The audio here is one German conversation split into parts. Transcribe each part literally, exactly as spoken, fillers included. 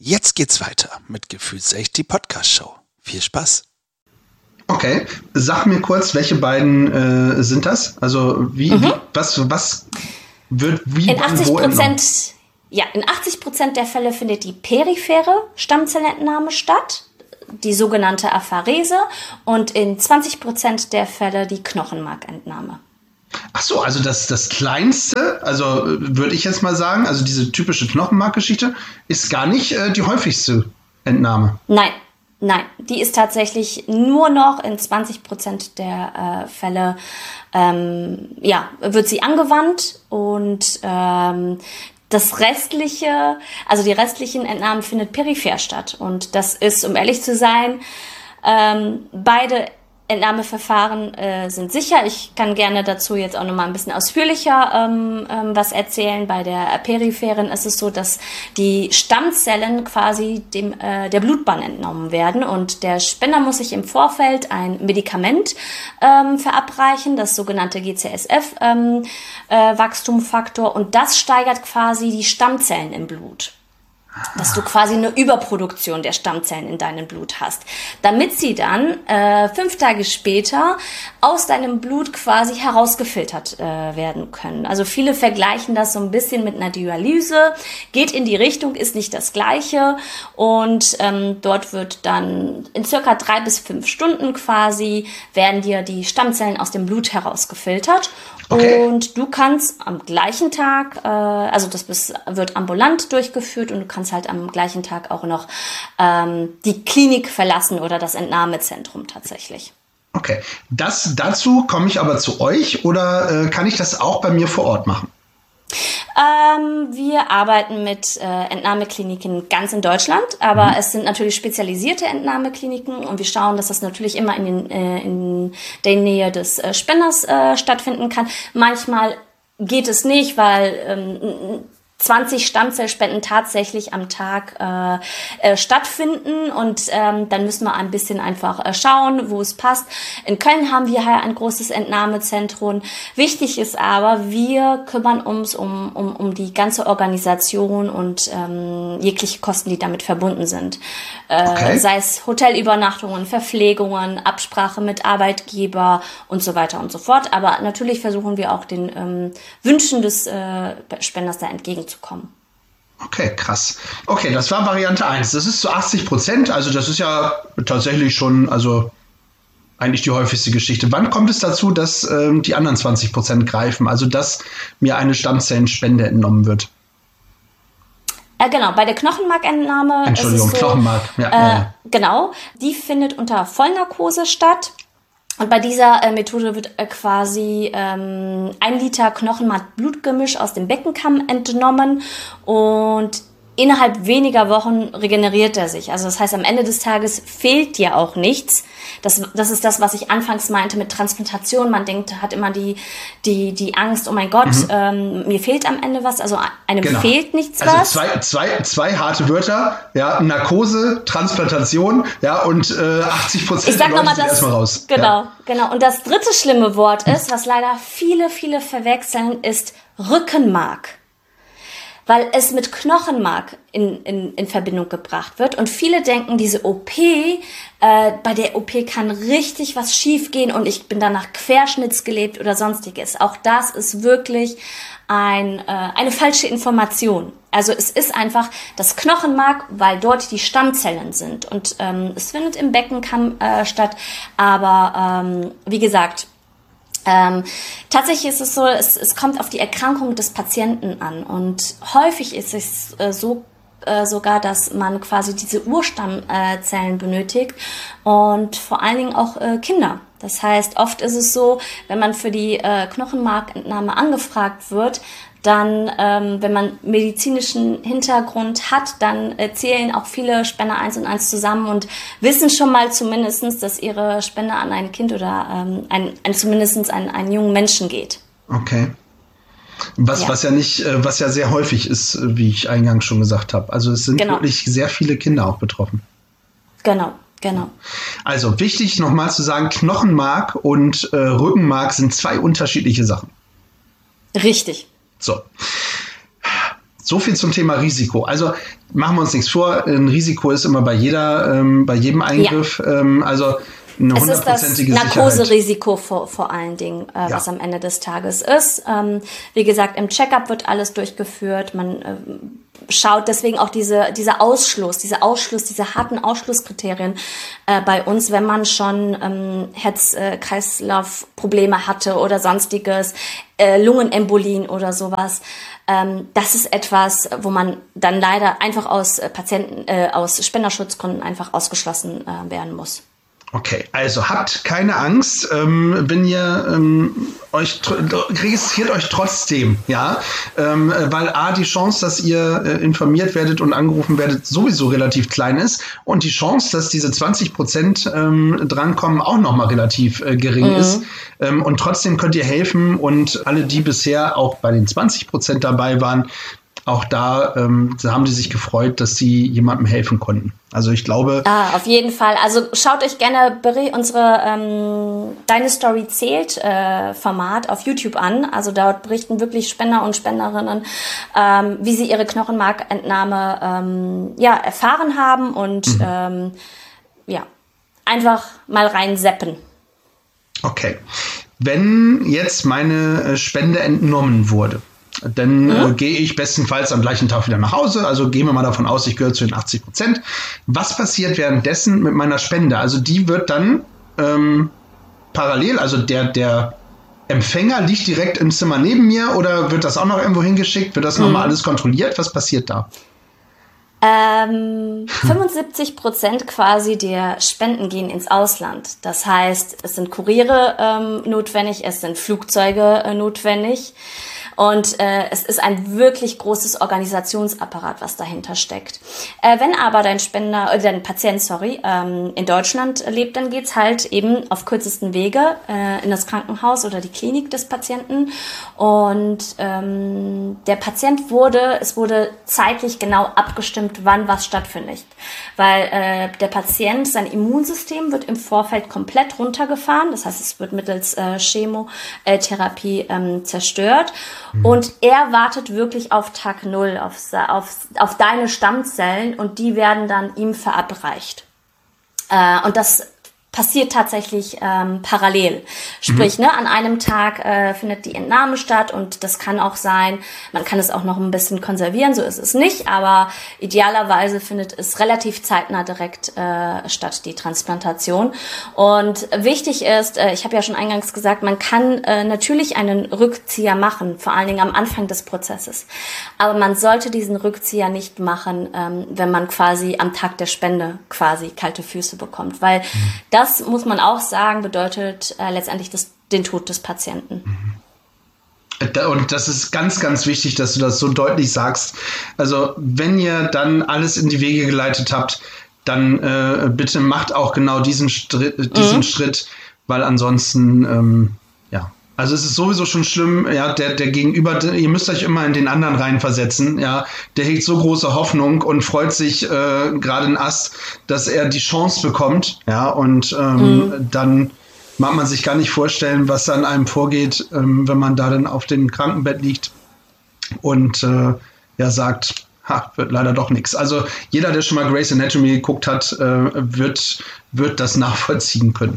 Jetzt geht's weiter mit Gefühlsecht, die Podcast-Show. Viel Spaß. Okay, sag mir kurz, welche beiden äh, sind das? Also wie, Mhm. wie was, was wird wie In wann, achtzig wo entnommen? Prozent, ja, in achtzig Prozent der Fälle findet die periphere Stammzellentnahme statt, die sogenannte Apharese, und in zwanzig Prozent der Fälle die Knochenmarkentnahme. Ach so, also das, das Kleinste, also äh, würde ich jetzt mal sagen, also diese typische Knochenmarkgeschichte ist gar nicht äh, die häufigste Entnahme. Nein, nein, die ist tatsächlich nur noch in zwanzig Prozent der äh, Fälle, ähm, ja, wird sie angewandt, und ähm, das restliche, also die restlichen Entnahmen findet peripher statt. Und das ist, um ehrlich zu sein, ähm, beide Entnahmeverfahren äh, sind sicher. Ich kann gerne dazu jetzt auch noch mal ein bisschen ausführlicher ähm, ähm, was erzählen. Bei der peripheren ist es so, dass die Stammzellen quasi dem äh, der Blutbahn entnommen werden, und der Spender muss sich im Vorfeld ein Medikament ähm, verabreichen, das sogenannte G C S F ähm, äh, Wachstumfaktor, und das steigert quasi die Stammzellen im Blut. Dass du quasi eine Überproduktion der Stammzellen in deinem Blut hast, damit sie dann äh, fünf Tage später aus deinem Blut quasi herausgefiltert äh, werden können. Also viele vergleichen das so ein bisschen mit einer Dialyse, geht in die Richtung, ist nicht das Gleiche, und ähm, dort wird dann in circa drei bis fünf Stunden quasi werden dir die Stammzellen aus dem Blut herausgefiltert. Okay. Und du kannst am gleichen Tag, äh, also das bis, wird ambulant durchgeführt, und du kannst halt am gleichen Tag auch noch ähm, die Klinik verlassen oder das Entnahmezentrum tatsächlich. Okay, das, dazu komme ich aber zu euch, oder äh, kann ich das auch bei mir vor Ort machen? Ähm, wir arbeiten mit äh, Entnahmekliniken ganz in Deutschland, aber Mhm. es sind natürlich spezialisierte Entnahmekliniken, und wir schauen, dass das natürlich immer in, den, äh, in der Nähe des äh, Spenders äh, stattfinden kann. Manchmal geht es nicht, weil ähm, zwanzig Stammzellspenden tatsächlich am Tag äh, äh, stattfinden, und ähm, dann müssen wir ein bisschen einfach äh, schauen, wo es passt. In Köln haben wir ja ein großes Entnahmezentrum. Wichtig ist aber, wir kümmern uns um, um, um die ganze Organisation und ähm, jegliche Kosten, die damit verbunden sind. Äh, Okay. Sei es Hotelübernachtungen, Verpflegungen, Absprache mit Arbeitgeber und so weiter und so fort. Aber natürlich versuchen wir auch den ähm, Wünschen des äh, Spenders da entgegenzukommen. Okay, krass. Okay, das war Variante eins. Das ist zu achtzig Prozent, also das ist ja tatsächlich schon, also eigentlich die häufigste Geschichte. Wann kommt es dazu, dass ähm, die anderen zwanzig Prozent greifen, also dass mir eine Stammzellenspende entnommen wird? Äh, genau, bei der Knochenmarkentnahme Entschuldigung, ist es so, Knochenmark. Ja, äh, ja, ja. Genau, die findet unter Vollnarkose statt. Und bei dieser äh, Methode wird äh, quasi ähm, ein Liter Knochenmark-Blutgemisch aus dem Beckenkamm entnommen, und innerhalb weniger Wochen regeneriert er sich. Also das heißt, am Ende des Tages fehlt dir auch nichts. Das, das ist das, was ich anfangs meinte mit Transplantation. Man denkt, hat immer die, die, die Angst, oh mein Gott, mhm. ähm, mir fehlt am Ende was. Also einem genau. fehlt nichts also was. Zwei, zwei, zwei harte Wörter, ja, Narkose, Transplantation, ja, und äh, achtzig Prozent der Leute sind erstmal raus. Genau, ja. genau. Und das dritte schlimme Wort ist, was leider viele, viele verwechseln, ist Rückenmark. Weil es mit Knochenmark in, in, in Verbindung gebracht wird. Und viele denken, diese O P, äh, bei der O P kann richtig was schiefgehen und ich bin danach querschnittsgelebt oder sonstiges. Auch das ist wirklich ein, äh, eine falsche Information. Also es ist einfach das Knochenmark, weil dort die Stammzellen sind. Und ähm, es findet im Beckenkamm äh, statt. Aber ähm, wie gesagt, Ähm, tatsächlich ist es so, es, es kommt auf die Erkrankung des Patienten an, und häufig ist es äh, so äh, sogar, dass man quasi diese Urstammzellen benötigt, und vor allen Dingen auch äh, Kinder. Das heißt, oft ist es so, wenn man für die äh, Knochenmarkentnahme angefragt wird, dann, ähm, wenn man medizinischen Hintergrund hat, dann äh, zählen auch viele Spender eins und eins zusammen und wissen schon mal zumindestens, dass ihre Spende an ein Kind oder ähm, ein, ein, zumindest an einen jungen Menschen geht. Okay. Was ja. was ja nicht, äh, was ja sehr häufig ist, wie ich eingangs schon gesagt habe. Also es sind genau. wirklich sehr viele Kinder auch betroffen. Genau. Genau. Also wichtig nochmal zu sagen, Knochenmark und äh, Rückenmark sind zwei unterschiedliche Sachen. Richtig. So. So viel zum Thema Risiko. Also machen wir uns nichts vor, ein Risiko ist immer bei jeder, ähm, bei jedem Eingriff, ja. ähm, also eine hundertprozentige Sicherheit. Es ist das Narkoserisiko vor, vor allen Dingen, äh, ja. was am Ende des Tages ist. Ähm, wie gesagt, im Check-up wird alles durchgeführt, man äh, schaut deswegen auch diese, dieser Ausschluss, diese Ausschluss, diese harten Ausschlusskriterien äh, bei uns, wenn man schon ähm, Herz-Kreislauf-Probleme hatte oder sonstiges, äh, Lungenembolien oder sowas. Ähm, das ist etwas, wo man dann leider einfach aus äh, Patienten, äh, aus Spenderschutzgründen einfach ausgeschlossen äh, werden muss. Okay, also habt keine Angst, ähm, wenn ihr ähm, euch registriert euch trotzdem, ja, ähm, weil a die Chance, dass ihr äh, informiert werdet und angerufen werdet, sowieso relativ klein ist und die Chance, dass diese zwanzig Prozent ähm, drankommen, auch nochmal relativ äh, gering mhm. ist. Ähm, und trotzdem könnt ihr helfen und alle, die bisher auch bei den zwanzig Prozent dabei waren, auch da ähm, haben die sich gefreut, dass sie jemandem helfen konnten. Also ich glaube... Ah, auf jeden Fall. Also schaut euch gerne unsere ähm, Deine Story zählt äh, Format auf YouTube an. Also dort berichten wirklich Spender und Spenderinnen, ähm, wie sie ihre Knochenmarkentnahme ähm, ja, erfahren haben und mhm. ähm, ja, einfach mal reinseppen. Okay. Wenn jetzt meine Spende entnommen wurde, dann mhm. äh, gehe ich bestenfalls am gleichen Tag wieder nach Hause. Also gehen wir mal davon aus, ich gehöre zu den achtzig Prozent. Was passiert währenddessen mit meiner Spende? Also die wird dann ähm, parallel, also der, der Empfänger liegt direkt im Zimmer neben mir oder wird das auch noch irgendwo hingeschickt? Wird das mhm. nochmal alles kontrolliert? Was passiert da? Ähm, fünfundsiebzig Prozent quasi der Spenden gehen ins Ausland. Das heißt, es sind Kuriere ähm, notwendig, es sind Flugzeuge äh, notwendig. Und äh, es ist ein wirklich großes Organisationsapparat, was dahinter steckt. Äh, wenn aber dein Spender, äh, dein Patient, sorry, ähm, in Deutschland lebt, dann geht's halt eben auf kürzesten Wege äh, in das Krankenhaus oder die Klinik des Patienten. Und ähm, der Patient wurde, es wurde zeitlich genau abgestimmt, wann was stattfindet. Weil äh, der Patient, sein Immunsystem wird im Vorfeld komplett runtergefahren. Das heißt, es wird mittels äh, Chemotherapie ähm, zerstört. Und er wartet wirklich auf Tag Null, auf, auf, auf deine Stammzellen und die werden dann ihm verabreicht. Äh, und das passiert tatsächlich ähm, parallel. Sprich, mhm. ne, an einem Tag äh, findet die Entnahme statt und das kann auch sein, man kann es auch noch ein bisschen konservieren, so ist es nicht, aber idealerweise findet es relativ zeitnah direkt äh, statt, die Transplantation. Und wichtig ist, äh, ich habe ja schon eingangs gesagt, man kann äh, natürlich einen Rückzieher machen, vor allen Dingen am Anfang des Prozesses. Aber man sollte diesen Rückzieher nicht machen, ähm, wenn man quasi am Tag der Spende quasi kalte Füße bekommt, weil mhm. das Das, muss man auch sagen, bedeutet äh, letztendlich das, den Tod des Patienten. Und das ist ganz, ganz wichtig, dass du das so deutlich sagst. Also wenn ihr dann alles in die Wege geleitet habt, dann äh, bitte macht auch genau diesen, Stri- diesen mhm. Schritt, weil ansonsten, ähm, ja, also es ist sowieso schon schlimm, ja, der, der Gegenüber, ihr müsst euch immer in den anderen reinversetzen, ja, der hegt so große Hoffnung und freut sich äh, gerade ein Ast, dass er die Chance bekommt, ja, und ähm, mhm. dann mag man sich gar nicht vorstellen, was an einem vorgeht, ähm, wenn man da dann auf dem Krankenbett liegt und äh, ja sagt, ha, wird leider doch nichts. Also jeder, der schon mal Grey's Anatomy geguckt hat, äh, wird, wird das nachvollziehen können.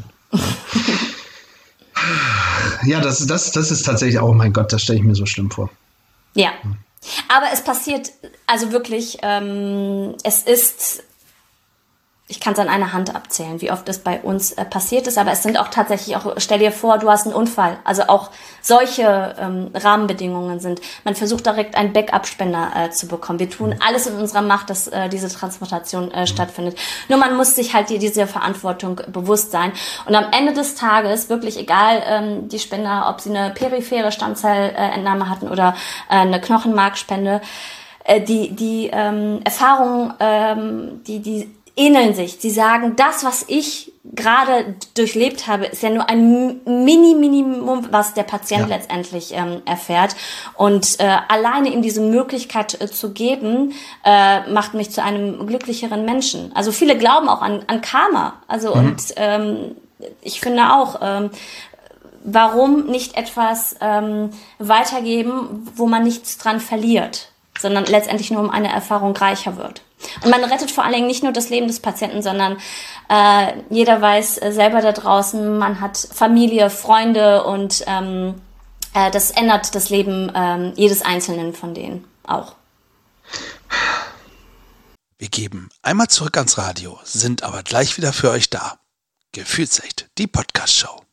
Ja, das, das, das ist tatsächlich, oh mein Gott, das stelle ich mir so schlimm vor. Ja, aber es passiert, also wirklich, ähm, es ist, ich kann es an einer Hand abzählen, wie oft es bei uns äh, passiert ist, aber es sind auch tatsächlich auch, stell dir vor, du hast einen Unfall, also auch solche ähm, Rahmenbedingungen sind. Man versucht direkt einen Backup-Spender äh, zu bekommen. Wir tun alles in unserer Macht, dass äh, diese Transplantation äh, stattfindet. Nur man muss sich halt die, diese Verantwortung bewusst sein. Und am Ende des Tages, wirklich egal, ähm, die Spender, ob sie eine periphere Stammzellentnahme hatten oder äh, eine Knochenmarkspende, äh, die, die ähm, Erfahrungen, ähm, die, die ähneln sich. Sie sagen, das, was ich gerade durchlebt habe, ist ja nur ein Mini-Minimum, was der Patient ja. letztendlich ähm, erfährt. Und äh, alleine ihm diese Möglichkeit äh, zu geben, äh, macht mich zu einem glücklicheren Menschen. Also viele glauben auch an, an Karma. Also mhm. und ähm, ich finde auch, ähm, warum nicht etwas ähm, weitergeben, wo man nichts dran verliert? sondern letztendlich nur um eine Erfahrung reicher wird. Und man rettet vor allen Dingen nicht nur das Leben des Patienten, sondern äh, jeder weiß äh, selber da draußen, man hat Familie, Freunde und ähm, äh, das ändert das Leben äh, jedes Einzelnen von denen auch. Wir geben einmal zurück ans Radio, sind aber gleich wieder für euch da. Gefühlsecht, die Podcast-Show.